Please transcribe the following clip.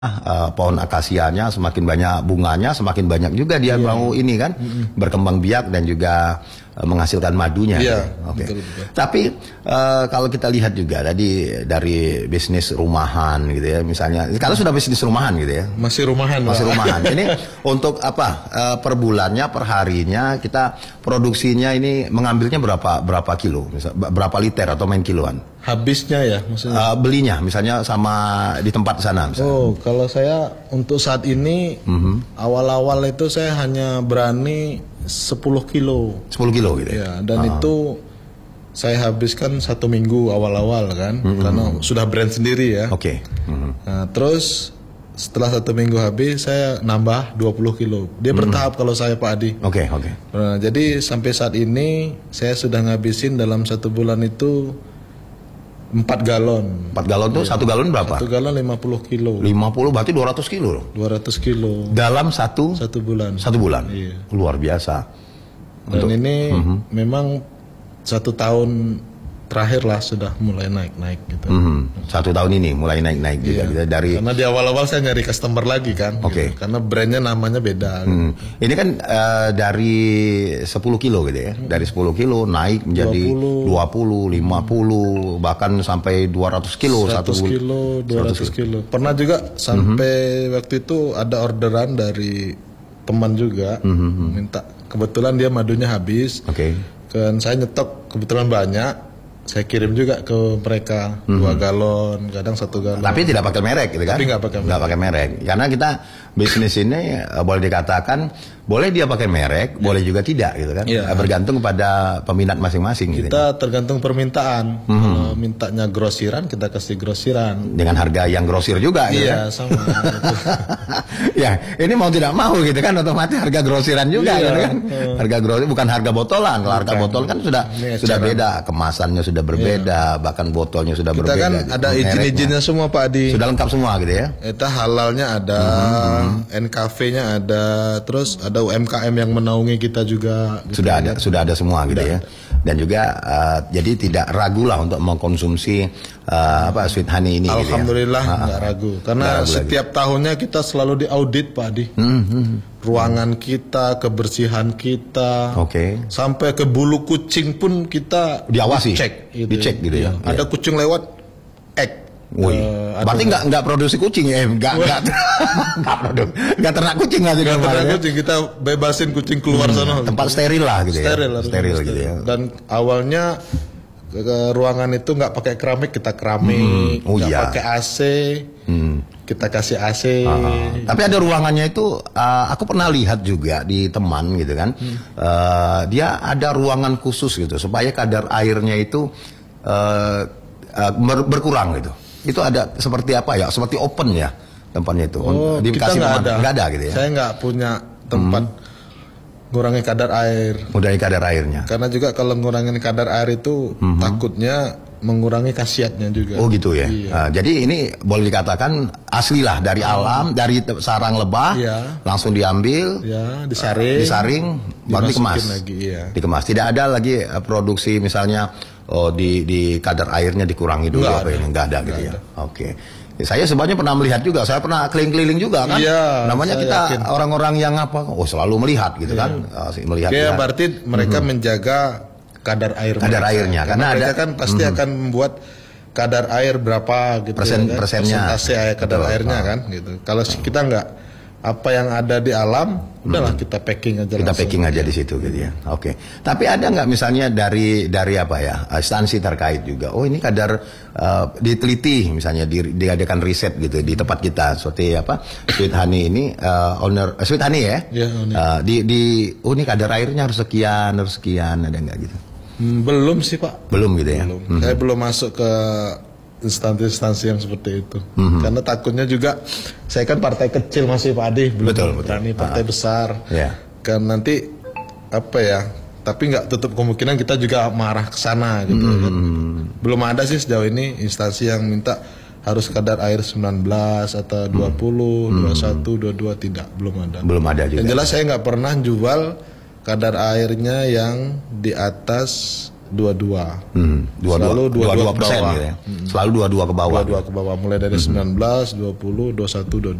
pohon akasianya semakin banyak bunganya, semakin banyak juga dia mau ini kan berkembang biak dan juga menghasilkan madunya. Oke. Betul. Tapi kalau kita lihat juga tadi dari bisnis rumahan gitu ya, misalnya kalau sudah bisnis rumahan gitu ya. Masih rumahan. Ini untuk apa? Per bulannya, per harinya kita produksinya ini mengambilnya berapa kilo, berapa liter atau main kiloan? Habisnya ya maksudnya. Belinya misalnya sama di tempat sana misalnya. Oh, kalau saya untuk saat ini awal-awal itu saya hanya berani 10 kilo. 10 kilo gitu ya. Dan itu saya habiskan 1 minggu awal-awal kan, karena sudah brand sendiri ya. Oke. Nah, terus setelah 1 minggu habis saya nambah 20 kilo. Dia bertahap kalau saya Pak Adi. Oke. Nah, jadi sampai saat ini saya sudah ngabisin dalam 1 bulan itu 4 galon. 4 galon tuh 1 galon berapa? 1 galon 50 kilo. 50 berarti 200 kilo loh. 200 kilo. Dalam satu bulan. 1 bulan. Iya. Luar biasa. Dan ini memang 1 tahun terakhir lah sudah mulai naik gitu. 1 tahun ini mulai naik juga gitu. Dari Karena di awal-awal saya nyari customer lagi kan. Oke. Gitu. Karena brandnya namanya beda. Gitu. Ini kan dari 10 kilo gitu ya. Dari 10 kilo naik menjadi 20, 50, bahkan sampai 200 kilo 100 kilo, 200 kilo. Pernah juga sampai waktu itu ada orderan dari teman juga minta, kebetulan dia madunya habis. Oke. Kan saya nyetok kebetulan banyak. Saya kirim juga ke mereka 2 galon, kadang 1 galon. Tapi tidak pakai merek gitu kan? Tapi nggak pakai merek. Karena kita bisnis ini boleh dikatakan boleh dia pakai merek, boleh juga tidak gitu kan? Iya. Bergantung pada peminat masing-masing gitu. Kita tergantung permintaan. Kalau mintanya grosiran, kita kasih grosiran. Dengan harga yang grosir juga gitu Iya, kan? sama. Ya, ini mau tidak mau gitu kan, otomatis harga grosiran juga gitu kan? Harga grosir bukan harga botolan. Kalau harga botol kan sudah beda, kemasannya sudah berbeda, bahkan botolnya sudah Kita berbeda. kan gitu. ada izin-izinnya semua Pak Adi. Sudah lengkap semua gitu ya? Itu halalnya ada, NKV-nya ada, terus ada UMKM yang menaungi kita juga. Gitu. Sudah ada semua gitu ya. Dan juga jadi tidak ragu lah untuk mengkonsumsi sweet honey ini. Alhamdulillah gitu ya. nggak ragu. Karena setiap tahunnya kita selalu diaudit Pak Adi. Ruangan kita, kebersihan kita, sampai ke bulu kucing pun kita diawasi, dicek gitu ya. Ada kucing lewat, berarti nggak produksi kucing ya? Nggak ternak kucing lah. Nggak ternak kucing, kita bebasin kucing keluar sana. Tempat steril lah gitu ya. Steril gitu ya. Dan awalnya ke ruangan itu nggak pakai keramik, kita keramik, nggak pakai AC. Kita kasih AC. Tapi ada ruangannya itu, aku pernah lihat juga di teman gitu kan. Dia ada ruangan khusus gitu supaya kadar airnya itu berkurang gitu. Itu ada seperti apa ya? Seperti open ya tempatnya itu. Kita nggak ada gitu ya. Saya nggak punya tempat ngurangi kadar air. Ngurangi kadar airnya. Karena juga kalau ngurangin kadar air itu takutnya mengurangi khasiatnya juga. Oh gitu ya. Iya. Jadi ini boleh dikatakan asli lah dari alam, dari sarang lebah, langsung diambil, disaring, baru dikemas. Dikemas. Tidak ada lagi produksi misalnya di kadar airnya dikurangi dulu ini nggak ada gitu ya. Oke. Saya sebenarnya pernah melihat juga, saya pernah keliling-keliling juga kan. Namanya kita orang-orang yang selalu melihat gitu kan. Melihat. Berarti mereka menjaga kadar airnya. Karena mereka kan pasti akan membuat kadar air berapa gitu, persennya, persentase kadar airnya kan gitu. Kalau kita nggak, apa yang ada di alam udahlah kita packing aja. Kita packing aja di situ gitu ya. Oke. Tapi ada nggak misalnya dari apa ya, instansi terkait juga, ini kadar diteliti misalnya diadakan riset gitu di tempat kita seperti sweet honey ini, sweet honey ya, ini kadar airnya harus sekian, ada nggak gitu? Belum sih Pak. Belum gitu ya. Saya belum masuk ke instansi yang seperti itu. Karena takutnya juga saya kan partai kecil masih Pak Adi, belum berani partai besar. Kan nanti tapi nggak tutup kemungkinan kita juga marah ke sana gitu kan. Belum ada sih sejauh ini instansi yang minta harus kadar air 19 atau 20, 21, 22 tidak, belum ada juga. Yang jelas saya nggak pernah jual kadar airnya yang di atas Selalu 22% gitu ya. Selalu 22 ke bawah. 22 ke bawah mulai dari 19, 20, 21, 22.